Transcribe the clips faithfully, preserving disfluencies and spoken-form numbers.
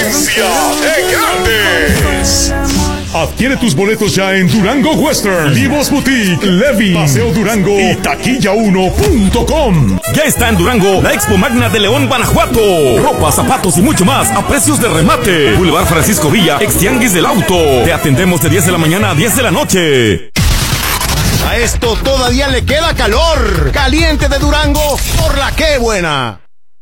Potencia de grandes. Adquiere tus boletos ya en Durango Western, Vivos Boutique, Levi, Paseo Durango y taquilla uno punto com. Ya está en Durango la Expo Magna de León, Guanajuato. Ropa, zapatos y mucho más a precios de remate. Boulevard Francisco Villa, ex Tianguis del Auto. Te atendemos de diez de la mañana a diez de la noche. A esto todavía le queda calor. Caliente de Durango por la que buena.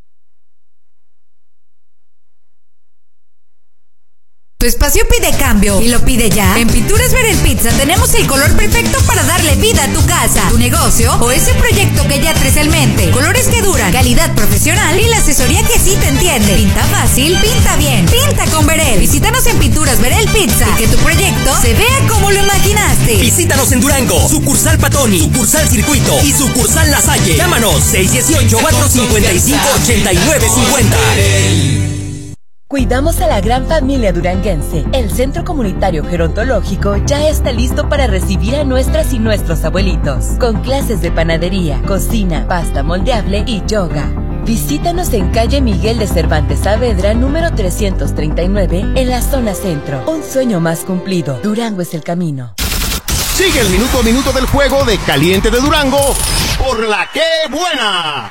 Tu espacio pide cambio y lo pide ya. En Pinturas Verel Pizza tenemos el color perfecto para darle vida a tu casa, tu negocio o ese proyecto que ya traes en mente. Colores que duran, calidad profesional y la asesoría que sí te entiende. Pinta fácil, pinta bien, pinta con Verel. Visítanos en Pinturas Verel Pizza y que tu proyecto se vea como lo imaginaste. Visítanos en Durango, sucursal Patoni, sucursal Circuito y sucursal La Salle. Llámanos seis uno ocho, cuatro cinco cinco, ocho nueve cinco cero. Cuidamos a la gran familia duranguense. El Centro Comunitario Gerontológico ya está listo para recibir a nuestras y nuestros abuelitos, con clases de panadería, cocina, pasta moldeable y yoga. Visítanos en calle Miguel de Cervantes Saavedra, número trescientos treinta y nueve, en la zona centro. Un sueño más cumplido. Durango es el camino. Sigue el minuto a minuto del juego de Caliente de Durango por la que buena.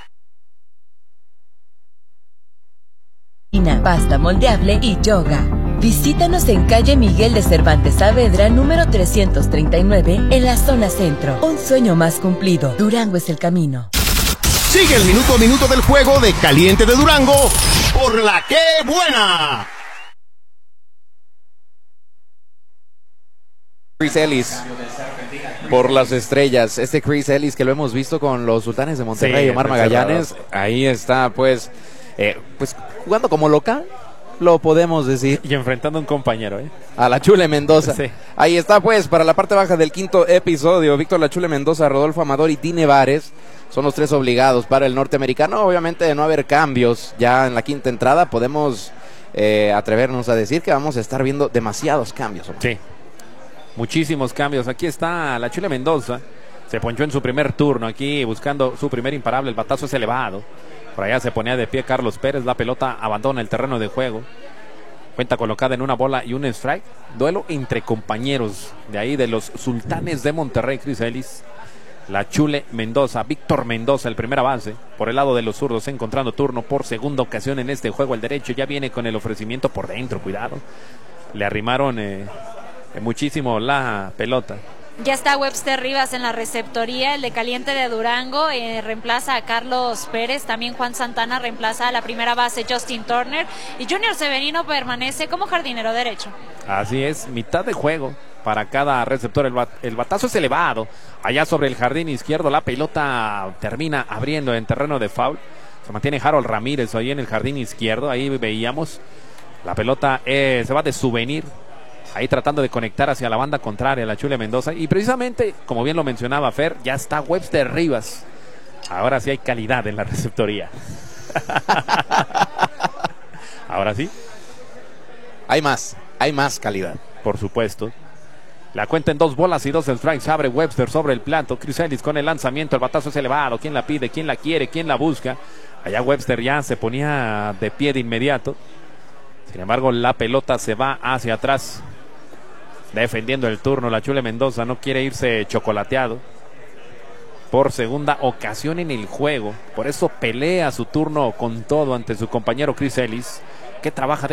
Pasta moldeable y yoga. Visítanos en calle Miguel de Cervantes Saavedra, número trescientos treinta y nueve, en la zona centro. Un sueño más cumplido. Durango es el camino. Sigue el minuto a minuto del juego de Caliente de Durango por la que buena. Chris Ellis por las estrellas. Este Chris Ellis que lo hemos visto con los Sultanes de Monterrey, sí, Omar Magallanes. Ahí está, pues, eh, pues jugando como local, lo podemos decir. Y enfrentando a un compañero, ¿eh? A la Chule Mendoza. Sí. Ahí está, pues, para la parte baja del quinto episodio, Víctor La Chule Mendoza, Rodolfo Amador y Tine Vares son los tres obligados para el norteamericano. Obviamente, de no haber cambios ya en la quinta entrada, podemos eh, atrevernos a decir que vamos a estar viendo demasiados cambios. Omar. Sí, muchísimos cambios. Aquí está La Chule Mendoza, se ponchó en su primer turno aquí buscando su primer imparable, el batazo es elevado. Por allá se ponía de pie Carlos Pérez, la pelota abandona el terreno de juego. Cuenta colocada en una bola y un strike. Duelo entre compañeros de ahí de los Sultanes de Monterrey, Chris Ellis, La Chule Mendoza, Víctor Mendoza, el primera base, por el lado de los zurdos, encontrando turno por segunda ocasión en este juego. El derecho ya viene con el ofrecimiento por dentro, cuidado. Le arrimaron eh, muchísimo la pelota. Ya está Webster Rivas en la receptoría, el de Caliente de Durango, eh, reemplaza a Carlos Pérez, también Juan Santana reemplaza a la primera base Justin Turner y Junior Severino permanece como jardinero derecho. Así es, mitad de juego para cada receptor, el, bat, el batazo es elevado, allá sobre el jardín izquierdo, la pelota termina abriendo en terreno de foul, se mantiene Harold Ramírez ahí en el jardín izquierdo, ahí veíamos, la pelota eh, se va de souvenir. Ahí tratando de conectar hacia la banda contraria, La Chule Mendoza. Y precisamente, como bien lo mencionaba Fer, ya está Webster Rivas. Ahora sí hay calidad en la receptoría. Ahora sí. Hay más, hay más calidad. Por supuesto. La cuenta en dos bolas y dos strikes. Abre Webster sobre el plato. Chris Ellis con el lanzamiento. El batazo es elevado. ¿Quién la pide? ¿Quién la quiere? ¿Quién la busca? Allá Webster ya se ponía de pie de inmediato. Sin embargo, la pelota se va hacia atrás. Defendiendo el turno, La Chule Mendoza no quiere irse chocolateado. Por segunda ocasión en el juego. Por eso pelea su turno con todo ante su compañero Chris Ellis, que trabaja de